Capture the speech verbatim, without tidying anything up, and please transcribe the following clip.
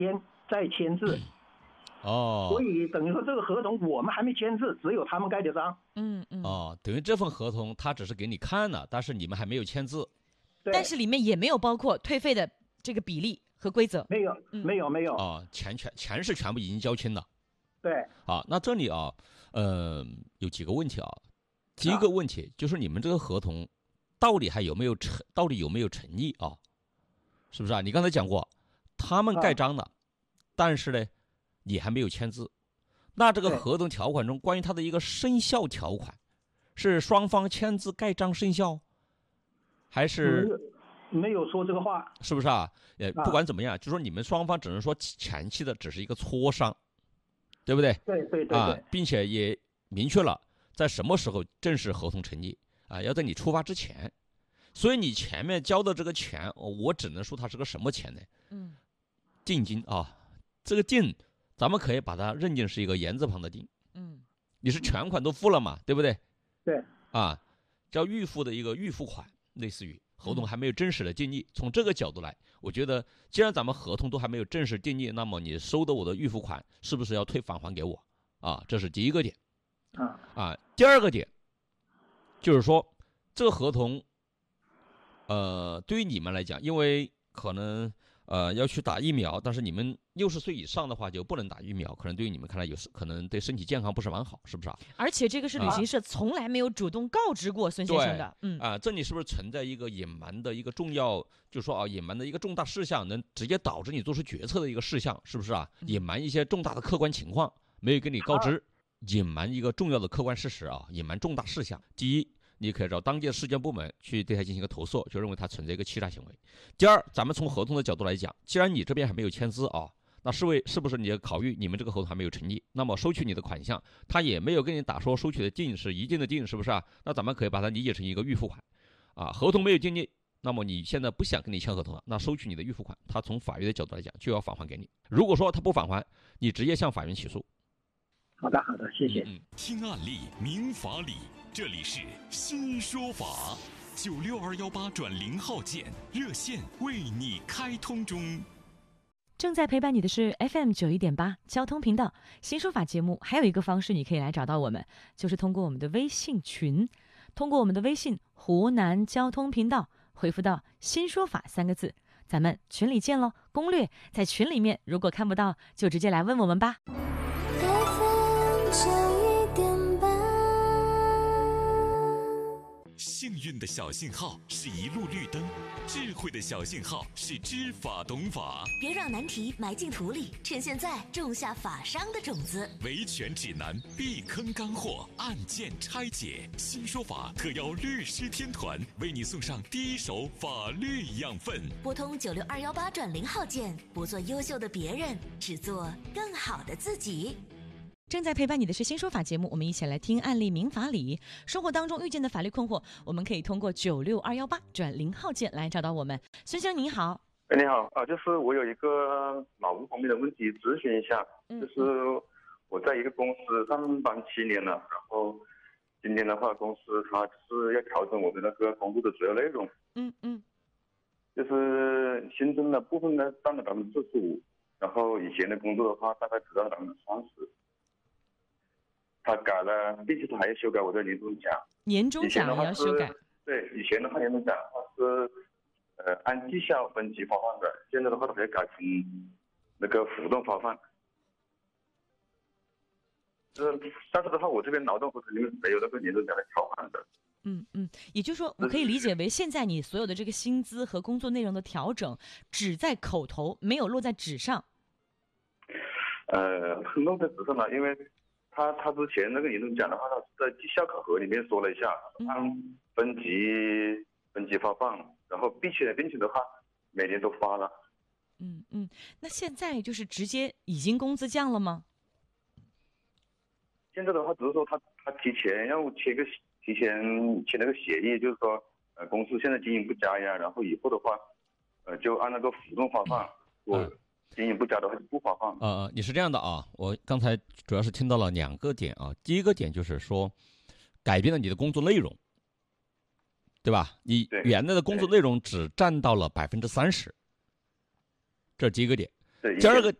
天再签字。 哦， 所以等于说这个合同我们还没签字，只有他们盖的章。 嗯嗯。 哦，等于这份合同他只是给你看了，但是你们还没有签字。 但是里面也没有包括退费的这个比例和规则。 没有， 嗯、 没有，没有。 哦，钱全钱是全部已经交清了。 对。 好，那这里啊，呃，有几个问题啊。第一个问题、啊、就是你们这个合同到底还有没有诚，到底有没有诚意啊？是不是啊？你刚才讲过，他们盖章了，啊、但是呢，你还没有签字。那这个合同条款中关于它的一个生效条款，是双方签字盖章生效，还是没有说这个话？ 是不是啊？呃，不管怎么样，就说你们双方只能说前期的只是一个磋商，对不对？ 对对 对, 对啊，并且也明确了在什么时候正式合同成立啊，要在你出发之前。所以你前面交的这个钱，我只能说它是个什么钱呢？ 嗯， 定金啊，这个定咱们可以把它认定是一个言字旁的定。 嗯， 你是全款都付了嘛，对不对？ 对。 啊，叫预付的一个预付款，类似于合同还没有正式的订立。从这个角度来，我觉得既然咱们合同都还没有正式订立，那么你收的我的预付款是不是要退返还给我啊？这是第一个点。 啊啊，第二个点就是说这个合同。呃，对于你们来讲，因为可能呃要去打疫苗，但是你们六十岁以上的话就不能打疫苗，可能对于你们看来有可能对身体健康不是蛮好，是不是啊？ 而且这个是旅行社从来没有主动告知过孙先生的。嗯啊、呃，这里是不是存在一个隐瞒的一个重要，就是说啊，隐瞒的一个重大事项，能直接导致你做出决策的一个事项，是不是啊？隐瞒一些重大的客观情况，没有跟你告知，隐瞒一个重要的客观事实啊，隐瞒重大事项。第一，你可以找当地的市监部门去对他进行一个投诉，就认为他存在一个欺诈行为。第二，咱们从合同的角度来讲，既然你这边还没有签字啊，那是为是不是你要考虑你们这个合同还没有成立？那么收取你的款项，他也没有跟你打说收取的定是一定的定，是不是啊？那咱们可以把它理解成一个预付款啊。合同没有订立，那么你现在不想跟你签合同了，那收取你的预付款，他从法律的角度来讲就要返还给你。如果说他不返还，你直接向法院起诉。 好的，好的，谢谢。 嗯， 听案例，明法理，这里是新说法，九六二幺八转零号键热线为你开通中。 正在陪伴你的是 F M 九一点八交通频道新说法节目。还有一个方式你可以来找到我们，就是通过我们的微信群，通过我们的微信湖南交通频道回复到新说法三个字，咱们群里见咯。攻略在群里面，如果看不到就直接来问我们吧。 幸运的小信号是一路绿灯，智慧的小信号是知法懂法。 别让难题埋进土里，趁现在种下法商的种子。 维权指南，避坑干货，案件拆解。新说法特邀律师天团为你送上第一手法律养分。 拨通九六二幺八转零号键，不做优秀的别人，只做更好的自己。 正在陪伴你的是新说法节目，我们一起来听案例明法理。生活当中遇见的法律困惑，我们可以通过九六二幺八转零号键来找到我们。孙先生您好。 哎，你好啊，就是我有一个劳务方面的问题咨询一下， 嗯、 就是我在一个公司上班七年了，然后今天的话，公司它是要调整我的那个工作的主要内容， 嗯嗯， 就是新增的部分呢占了百分之四十五，然后以前的工作的话大概只占了百分之三十。他改了，并且他还要修改我的年终奖。 年终奖也要修改。 对，以前的话年终奖它是呃按绩效分级发放的，现在的话它可以改成那个浮动发放。呃，但是的话，我这边劳动合同里面没有那个年终奖的条款的。 嗯嗯，也就是说，我可以理解为现在你所有的这个薪资和工作内容的调整，只在口头，没有落在纸上。 呃，落在纸上了，因为。他他之前那个年终奖的话，他是在绩效考核里面说了一下，按分级分级发放，然后并且并且的话，每年都发了。 嗯嗯，那现在就是直接已经工资降了吗？ 现在的话，只是说他他提前要签个提前签那个协议，就是说呃公司现在经营不佳呀，然后以后的话，呃就按那个浮动发放。我、嗯。经营不佳的话就不发放。 呃，你是这样的啊，我刚才主要是听到了两个点啊。第一个点就是说，改变了你的工作内容，对吧？你原来的工作内容只占到了百分之三十，这是第一个点。 对， 第二个